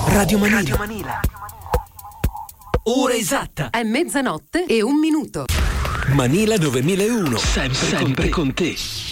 Radio Manila. Ora esatta. È 00:01. Manila 9001. Sempre con te.